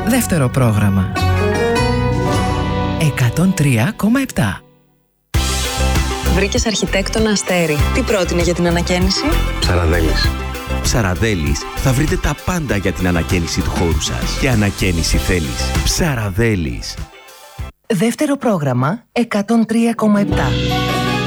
Δεύτερο πρόγραμμα. 103,7. Βρήκες αρχιτέκτονα Αστέρι. Τι πρότεινε για την ανακαίνιση? Ψαραδέλης. Ψαραδέλης, θα βρείτε τα πάντα για την ανακαίνιση του χώρου σας. Και ανακαίνιση θέλεις. Ψαραδέλης. Δεύτερο πρόγραμμα 103,7.